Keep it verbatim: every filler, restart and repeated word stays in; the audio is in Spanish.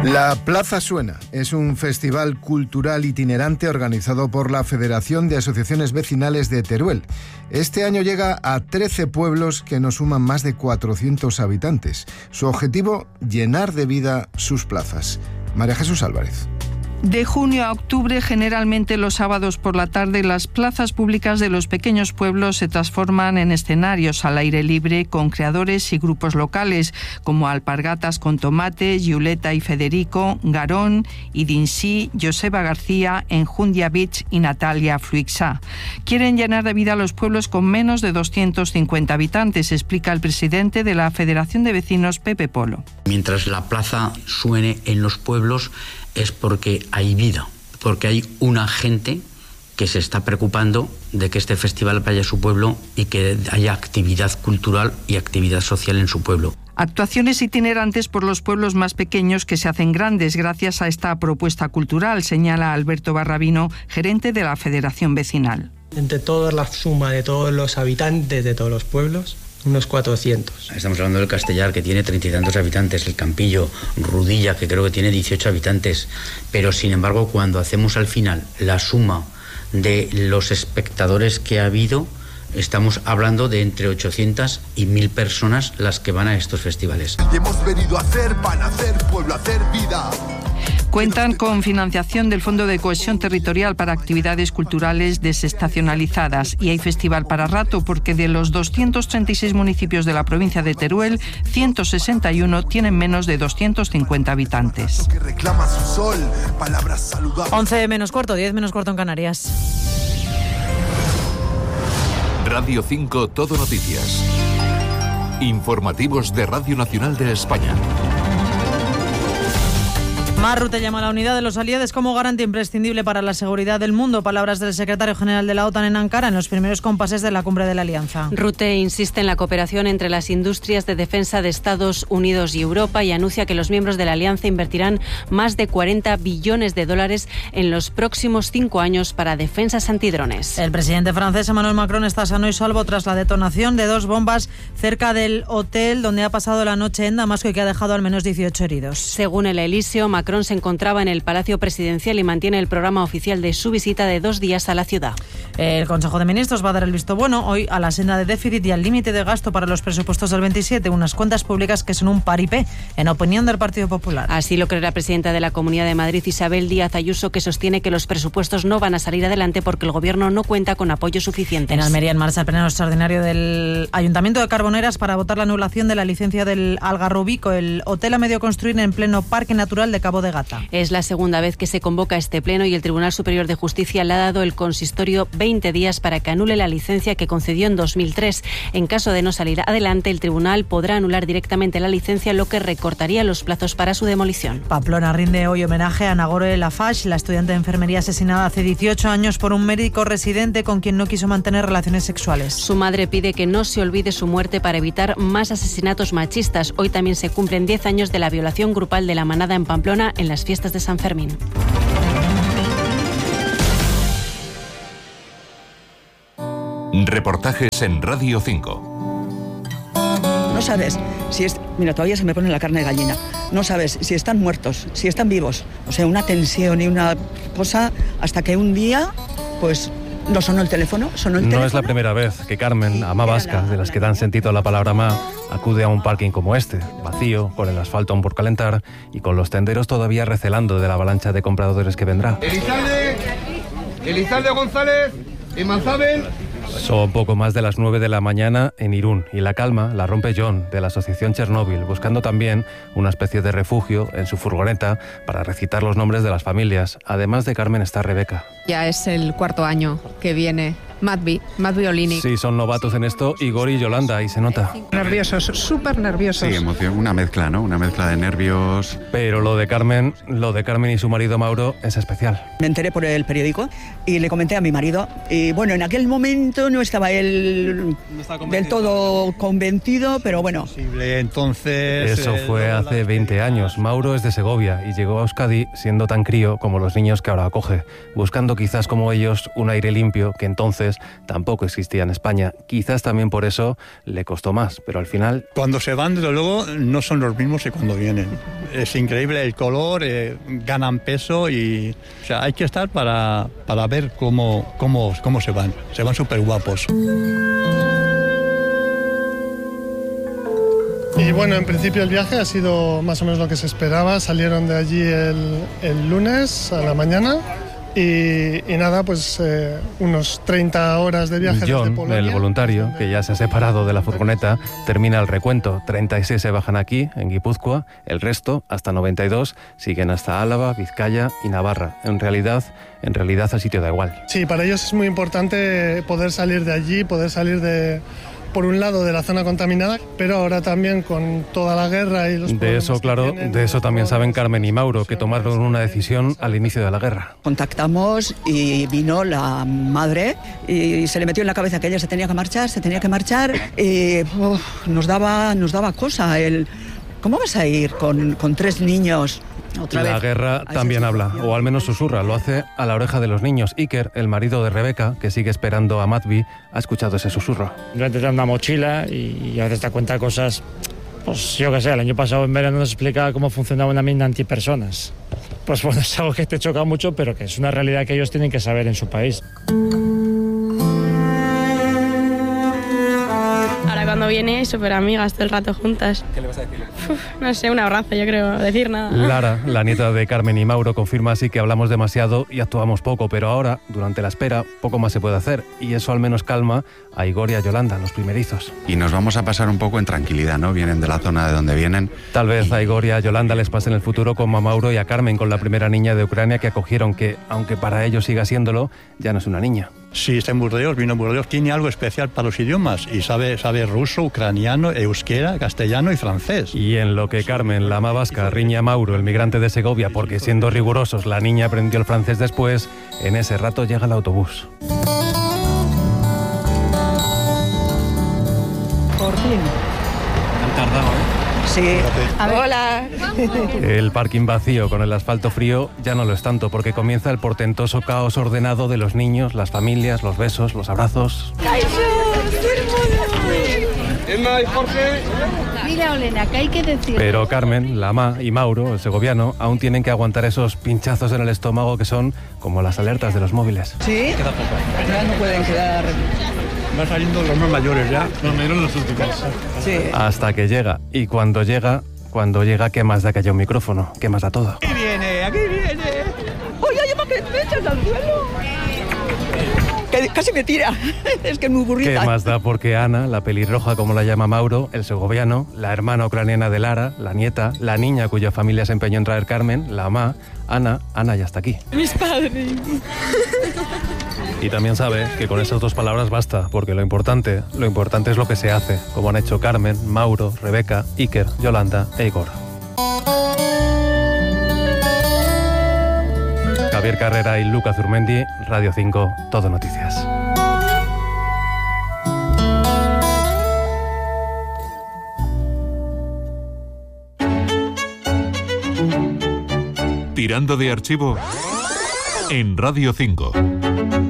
La Plaza Suena es un festival cultural itinerante organizado por la Federación de Asociaciones Vecinales de Teruel. Este año llega a trece pueblos que no suman más de cuatrocientos habitantes. Su objetivo, llenar de vida sus plazas. María Jesús Álvarez. De junio a octubre, generalmente los sábados por la tarde, las plazas públicas de los pequeños pueblos se transforman en escenarios al aire libre con creadores y grupos locales como Alpargatas con Tomate, Giuleta y Federico, Garón, Idinsí, Joseba García, Enjundia Beach y Natalia Fluixá. Quieren llenar de vida a los pueblos con menos de doscientos cincuenta habitantes, explica el presidente de la Federación de Vecinos, Pepe Polo. Mientras la plaza suene en los pueblos, es porque hay vida, porque hay una gente que se está preocupando de que este festival vaya a su pueblo y que haya actividad cultural y actividad social en su pueblo. Actuaciones itinerantes por los pueblos más pequeños que se hacen grandes gracias a esta propuesta cultural, señala Alberto Barrabino, gerente de la Federación Vecinal. Entre toda la suma de todos los habitantes de todos los pueblos, unos cuatrocientos. Estamos hablando del Castellar, que tiene treinta y tantos habitantes, el Campillo, Rudilla, que creo que tiene dieciocho habitantes, pero sin embargo cuando hacemos al final la suma de los espectadores que ha habido, estamos hablando de entre ochocientas y mil personas las que van a estos festivales. Y hemos venido a hacer, van a hacer pueblo, a hacer vida. Cuentan con financiación del Fondo de Cohesión Territorial para actividades culturales desestacionalizadas y hay festival para rato porque de los doscientos treinta y seis municipios de la provincia de Teruel, ciento sesenta y uno tienen menos de doscientos cincuenta habitantes. once menos cuarto, diez menos cuarto en Canarias. Radio cinco Todo Noticias. Informativos de Radio Nacional de España. Marrutte llama a la unidad de los aliados como garante imprescindible para la seguridad del mundo. Palabras del secretario general de la OTAN en Ankara en los primeros compases de la cumbre de la Alianza. Rutte insiste en la cooperación entre las industrias de defensa de Estados Unidos y Europa y anuncia que los miembros de la Alianza invertirán más de cuarenta billones de dólares en los próximos cinco años para defensas antidrones. El presidente francés Emmanuel Macron está sano y salvo tras la detonación de dos bombas cerca del hotel donde ha pasado la noche en Damasco y que ha dejado al menos dieciocho heridos. Según el Elíseo, Macron se encontraba en el Palacio Presidencial y mantiene el programa oficial de su visita de dos días a la ciudad. El Consejo de Ministros va a dar el visto bueno hoy a la senda de déficit y al límite de gasto para los presupuestos del veintisiete, unas cuentas públicas que son un paripé, en opinión del Partido Popular. Así lo cree la presidenta de la Comunidad de Madrid, Isabel Díaz Ayuso, que sostiene que los presupuestos no van a salir adelante porque el Gobierno no cuenta con apoyo suficiente. En Almería, en marcha el pleno extraordinario del Ayuntamiento de Carboneras para votar la anulación de la licencia del Algarrobico, el hotel a medio construir en pleno Parque Natural de Cabo de Gata. Es la segunda vez que se convoca este pleno y el Tribunal Superior de Justicia le ha dado el consistorio veinte días para que anule la licencia que concedió en dos mil tres. En caso de no salir adelante, el tribunal podrá anular directamente la licencia, lo que recortaría los plazos para su demolición. Pamplona rinde hoy homenaje a Nagore Lafache, la estudiante de enfermería asesinada hace dieciocho años por un médico residente con quien no quiso mantener relaciones sexuales. Su madre pide que no se olvide su muerte para evitar más asesinatos machistas. Hoy también se cumplen diez años de la violación grupal de la manada en Pamplona en las fiestas de San Fermín. Reportajes en Radio cinco. No sabes si es... Mira, todavía se me pone la carne de gallina. No sabes si están muertos, si están vivos. O sea, una tensión y una cosa hasta que un día, pues... ¿No sonó el teléfono? ¿Sonó el no teléfono? Es la primera vez que Carmen, ama vasca, de las que dan sentido a la palabra má, acude a un parking como este, vacío, con el asfalto aún por calentar y con los tenderos todavía recelando de la avalancha de compradores que vendrá. Elizalde, Elizalde González, en Manzabel. Son poco más de las nueve de la mañana en Irún y la calma la rompe John, de la Asociación Chernóbil, buscando también una especie de refugio en su furgoneta para recitar los nombres de las familias. Además de Carmen está Rebeca. Ya es el cuarto año que viene Matvi, Matvi Olini. Sí, son novatos en esto, Igor y Yolanda, y se nota. Nerviosos, súper nerviosos. Sí, emoción, una mezcla, ¿no? Una mezcla de nervios. Pero lo de Carmen, lo de Carmen y su marido Mauro es especial. Me enteré por el periódico y le comenté a mi marido y bueno, en aquel momento momento no estaba él no estaba del todo convencido, pero bueno. Entonces, Eso fue hace veinte años. Mauro es de Segovia y llegó a Euskadi siendo tan crío como los niños que ahora acoge, buscando quizás como ellos un aire limpio que entonces tampoco existía en España. Quizás también por eso le costó más, pero al final... Cuando se van, desde luego, no son los mismos que cuando vienen. Es increíble el color, eh, ganan peso y... O sea, hay que estar para, para ver cómo, cómo, cómo se van. Se van súper guapos. Y bueno, en principio el viaje ha sido más o menos lo que se esperaba. Salieron de allí el, el lunes a la mañana y, y nada, pues eh, unos treinta horas de viaje. John, desde Polonia, el voluntario, que ya se ha separado de la furgoneta, termina el recuento. treinta y seis se bajan aquí, en Guipúzcoa. El resto, hasta noventa y dos, siguen hasta Álava, Vizcaya y Navarra. En realidad, en realidad el sitio da igual. Sí, para ellos es muy importante poder salir de allí, poder salir de... por un lado de la zona contaminada, pero ahora también con toda la guerra y los De eso, claro, de eso también saben Carmen y Mauro, que tomaron una decisión al inicio de la guerra. Contactamos y vino la madre y se le metió en la cabeza que ella se tenía que marchar, se tenía que marchar y uf, nos daba, nos daba cosa el... ¿Cómo vas a ir con, con tres niños? Otra la vez. guerra también habla, o al menos susurra, lo hace a la oreja de los niños. Iker, el marido de Rebeca, que sigue esperando a Matvi, ha escuchado ese susurro. Durante una mochila y, y a veces te cuenta cosas, pues yo qué sé, el año pasado en verano nos explicaba cómo funcionaba una mina antipersonas. Pues bueno, es algo que te choca mucho, pero que es una realidad que ellos tienen que saber en su país. Cuando viene, súper amigas, todo el rato juntas. ¿Qué le vas a decir? Uf, no sé, un abrazo, yo creo, decir nada. Lara, la nieta de Carmen y Mauro, confirma así que hablamos demasiado y actuamos poco, pero ahora, durante la espera, poco más se puede hacer, y eso al menos calma a Igor y a Yolanda, los primerizos. Y nos vamos a pasar un poco en tranquilidad, ¿no? Vienen de la zona de donde vienen. Tal vez a Igor y a Yolanda les pase en el futuro como a Mauro y a Carmen con la primera niña de Ucrania que acogieron, que, aunque para ellos siga siéndolo, ya no es una niña. Sí, está en Burdeos, vino en Burdeos, tiene algo especial para los idiomas y sabe, sabe ruso, ucraniano, euskera, castellano y francés. Y en lo que Carmen, la ama vasca, riña a Mauro, el migrante de Segovia, porque siendo rigurosos la niña aprendió el francés después, en ese rato llega el autobús. Por fin. Han tardado, ¿eh? Sí. A ver. Hola. El parking vacío con el asfalto frío ya no lo es tanto, porque comienza el portentoso caos ordenado de los niños, las familias, los besos, los abrazos. Emma y Jorge. Mira, Olena, que hay que decir. Pero Carmen, la ama, y Mauro, el segoviano, aún tienen que aguantar esos pinchazos en el estómago que son como las alertas de los móviles. ¿Sí? Ya no pueden quedar... Van saliendo los más mayores ya. Los mayores los últimos. Sí. Hasta que llega. Y cuando llega, cuando llega, ¿qué más da que haya un micrófono? ¿Qué más da todo? ¡Aquí viene! ¡Aquí viene! ¡Oye, oye, para que me echas al suelo! Que casi me tira. Es que es muy burrita. ¿Qué más da? Porque Ana, la pelirroja como la llama Mauro, el segoviano, la hermana ucraniana de Lara, la nieta, la niña cuya familia se empeñó en traer Carmen, la ama, Ana, Ana ya está aquí. Mis padres. Y también sabe que con esas dos palabras basta, porque lo importante, lo importante es lo que se hace, como han hecho Carmen, Mauro, Rebeca, Iker, Yolanda e Igor. Javier Carrera y Luca Zurmendi, Radio cinco, Todo Noticias. Tirando de archivo en Radio cinco.